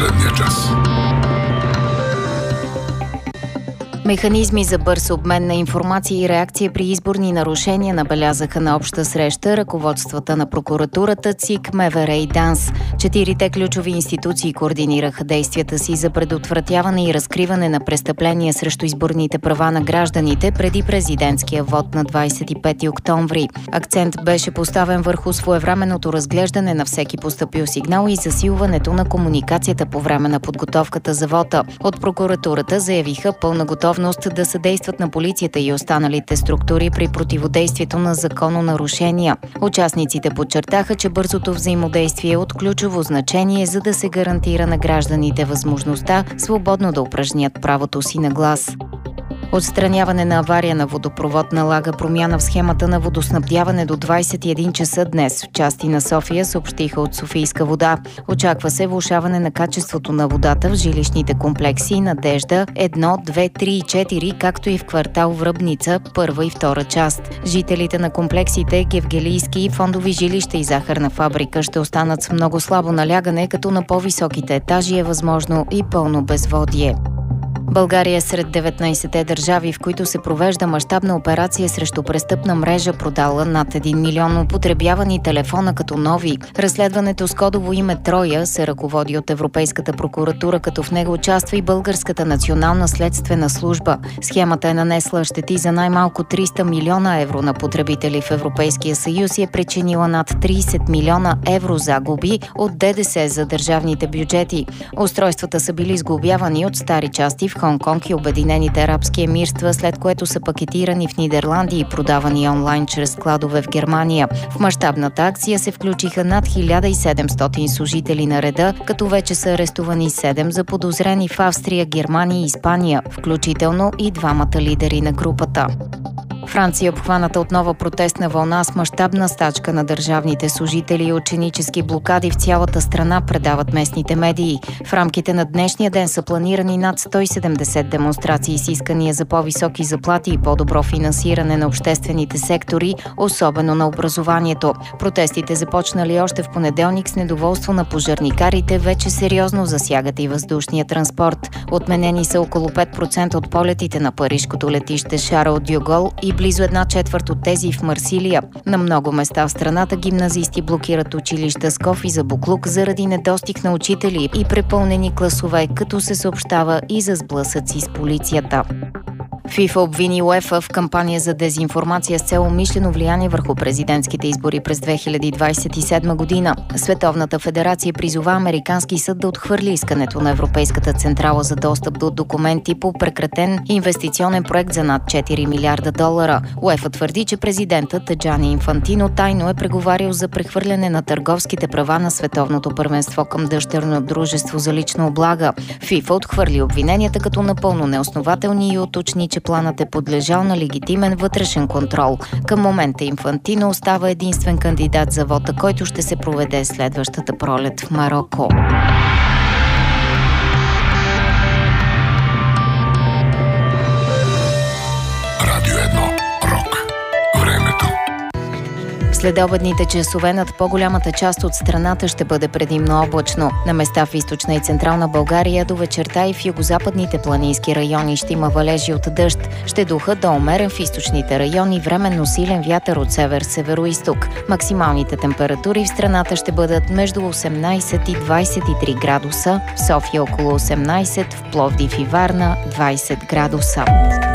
последния час. Механизми за бърз обмен на информация и реакция при изборни нарушения набелязаха на обща среща ръководствата на прокуратурата, ЦИК, МВР и ДАНС. 4-те ключови институции координираха действията си за предотвратяване и разкриване на престъпления срещу изборните права на гражданите преди президентския вод на 25 октомври. Акцент беше поставен върху своевременното разглеждане на всеки постъпил сигнал и засилването на комуникацията по време на подготовката за вота. От прокуратурата заявиха пълна готовност да съдействат на полицията и останалите структури при противодействието на закононарушения. Участниците подчертаха, че бързото взаимодействие е от ключово значение, за да се гарантира на гражданите възможността свободно да упражнят правото си на глас. Отстраняване на авария на водопровод налага промяна в схемата на водоснабдяване до 21 часа днес. В части на София съобщиха от Софийска вода. Очаква се влошаване на качеството на водата в жилищните комплекси Надежда 1, 2, 3 и 4, както и в квартал Връбница, първа и втора част. Жителите на комплексите Гевгелийски, Фондови жилища и захарна фабрика ще останат с много слабо налягане, като на по-високите етажи е възможно и пълно безводие. България е сред 19-те държави, в които се провежда мащабна операция срещу престъпна мрежа, продала над 1 милион употребявани телефона като нови. Разследването с кодово име Троя се ръководи от Европейската прокуратура, като в него участва и Българската национална следствена служба. Схемата е нанесла щети за най-малко 300 милиона евро на потребители в Европейския съюз и е причинила над 30 милиона евро загуби от ДДС за държавните бюджети. Устройствата са били сглобявани от стари части в Хонконг и Обединените арабски емирства, след което са пакетирани в Нидерландия и продавани онлайн чрез складове в Германия. В мащабната акция се включиха над 1700 служители на реда, като вече са арестувани 7 заподозрени в Австрия, Германия и Испания, включително и двамата лидери на групата. Франция е обхваната от нова протестна вълна с мащабна стачка на държавните служители и ученически блокади в цялата страна, предават местните медии. В рамките на днешния ден са планирани над 170 демонстрации с искания за по-високи заплати и по-добро финансиране на обществените сектори, особено на образованието. Протестите, започнали още в понеделник с недоволство на пожарникарите, вече сериозно засягат и въздушния транспорт. Отменени са около 5% от полетите на парижкото летище Шарл дьо Гол и близо 1/4 от тези в Марсилия. На много места в страната гимназисти блокират училища с кофи за буклук заради недостиг на учители и препълнени класове, като се съобщава и за сблъсъци с полицията. ФИФА обвини УЕФА в кампания за дезинформация с цел умишлено влияние върху президентските избори през 2027 година. Световната федерация призова американски съд да отхвърли искането на Европейската централа за достъп до документи по прекратен инвестиционен проект за над 4 милиарда долара. УЕФА твърди, че президентът Джани Инфантино тайно е преговарял за прехвърляне на търговските права на световното първенство към дъщерно дружество за лична облага. ФИФА отхвърли обвиненията като напълно неоснователни и уточни, че планът е подлежал на легитимен вътрешен контрол. Към момента Инфантино остава единствен кандидат за вота, който ще се проведе следващата пролет в Мароко. Радио 1. Рок. Времето. Следобедните часове над по-голямата част от страната ще бъде предимно облачно. На места в източна и централна България до вечерта и в югозападните планински райони ще има валежи от дъжд. Ще духа до умерен в източните райони, временно силен вятър от север-североизток. Максималните температури в страната ще бъдат между 18 и 23 градуса, в София около 18, в Пловдив и Варна 20 градуса.